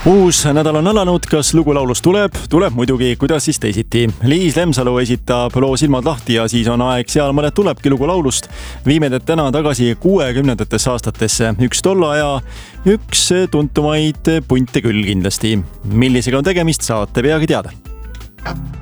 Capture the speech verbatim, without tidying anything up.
Uus nädal on alanud, kas lugulaulus tuleb? Tuleb muidugi, kuidas siis teisiti. Liis Lemsalu esitab loo Silmad lahti ja siis on aeg seal mõned tulebki lugulaulust. Viime teid täna tagasi kuuekümnendatesse aastatesse. Üks tolle aja, üks tuntumaid punte küll kindlasti. Millisega on tegemist, saate peagi teada.